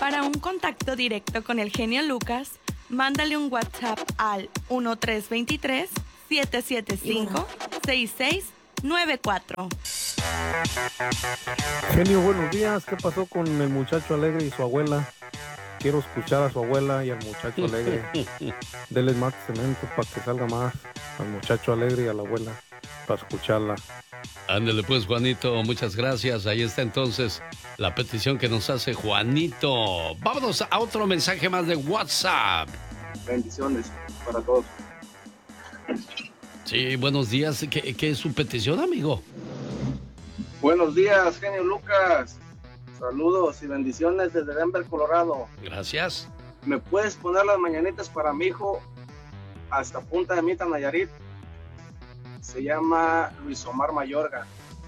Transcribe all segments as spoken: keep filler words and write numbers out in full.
Para un contacto directo con el genio Lucas, mándale un WhatsApp al uno tres dos tres, siete siete cinco, seis seis nueve cuatro. Genio, buenos días. ¿Qué pasó con el muchacho alegre y su abuela? Quiero escuchar a su abuela y al muchacho alegre. Denles más cemento para que salga más al muchacho alegre y a la abuela para escucharla. Ándale pues, Juanito, muchas gracias. Ahí está entonces la petición que nos hace Juanito. Vámonos a otro mensaje más de WhatsApp. Bendiciones para todos. Sí, buenos días. ¿Qué, qué es su petición, amigo? Buenos días, genio Lucas. Saludos y bendiciones desde Denver, Colorado. Gracias. ¿Me puedes poner las mañanitas para mi hijo hasta Punta de Mita, Nayarit? Se llama Luis Omar Mayorga.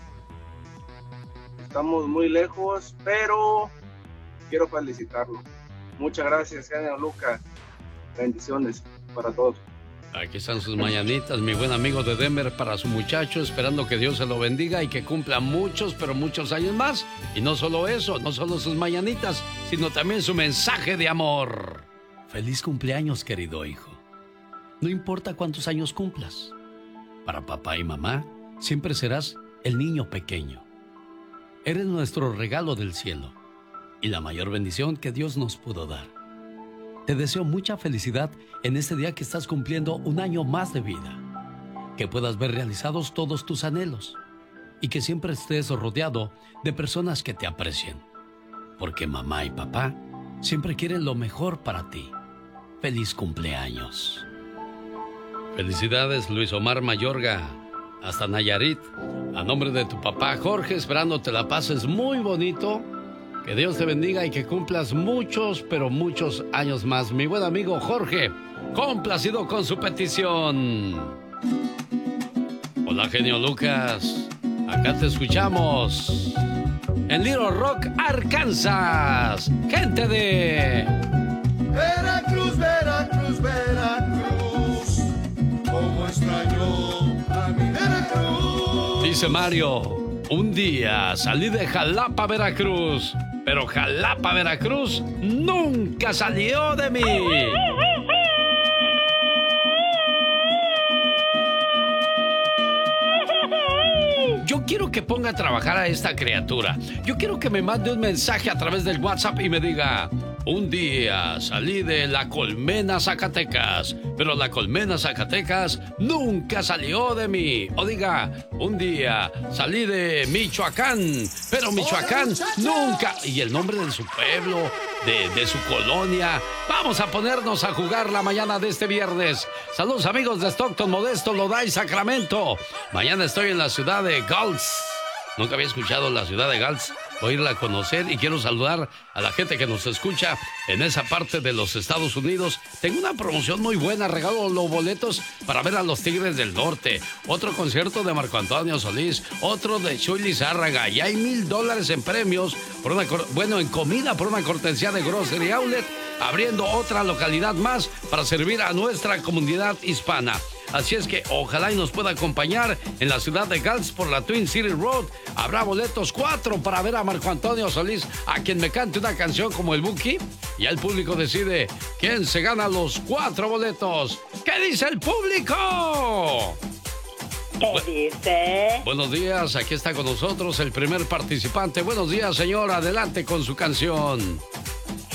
Estamos muy lejos, pero quiero felicitarlo. Muchas gracias, genio Lucas. Bendiciones para todos. Aquí están sus mañanitas, mi buen amigo de Denver, para su muchacho, esperando que Dios se lo bendiga y que cumpla muchos, pero muchos años más. Y no solo eso, no solo sus mañanitas, sino también su mensaje de amor. Feliz cumpleaños, querido hijo. No importa cuántos años cumplas. Para papá y mamá, siempre serás el niño pequeño. Eres nuestro regalo del cielo y la mayor bendición que Dios nos pudo dar. Te deseo mucha felicidad en este día que estás cumpliendo un año más de vida. Que puedas ver realizados todos tus anhelos y que siempre estés rodeado de personas que te aprecien. Porque mamá y papá siempre quieren lo mejor para ti. Feliz cumpleaños. Felicidades, Luis Omar Mayorga. Hasta Nayarit. A nombre de tu papá Jorge, esperando te la pases muy bonito. Que Dios te bendiga y que cumplas muchos, pero muchos años más. Mi buen amigo Jorge, complacido con su petición. Hola, genio Lucas. Acá te escuchamos. En Little Rock, Arkansas. Gente de... Veracruz, Veracruz, Veracruz. Cómo extraño a mi Veracruz. Dice Mario, un día salí de Jalapa, Veracruz. Pero Jalapa, Veracruz, nunca salió de mí. Yo quiero que ponga a trabajar a esta criatura. Yo quiero que me mande un mensaje a través del WhatsApp y me diga... Un día salí de La Colmena, Zacatecas, pero La Colmena, Zacatecas nunca salió de mí. O diga, un día salí de Michoacán, pero Michoacán nunca... Y el nombre de su pueblo, de, de su colonia. Vamos a ponernos a jugar la mañana de este viernes. Saludos, amigos de Stockton, Modesto, Lodi, Sacramento. Mañana estoy en la ciudad de Gulch. Nunca había escuchado la ciudad de Gulch. Voy a irla a conocer y quiero saludar a la gente que nos escucha en esa parte de los Estados Unidos. Tengo una promoción muy buena, regalo los boletos para ver a los Tigres del Norte, otro concierto de Marco Antonio Solís, otro de Chuy Lizárraga, y hay mil dólares en premios, por una, bueno, en comida por una cortesía de Grocery Outlet, abriendo otra localidad más para servir a nuestra comunidad hispana. Así es que ojalá y nos pueda acompañar en la ciudad de Gulch por la Twin City Road. Habrá boletos cuatro para ver a Marco Antonio Solís, a quien me cante una canción como el Buki. Y el público decide quién se gana los cuatro boletos. ¿Qué dice el público? ¿Qué dice? Buenos días, aquí está con nosotros el primer participante. Buenos días, señor. Adelante con su canción.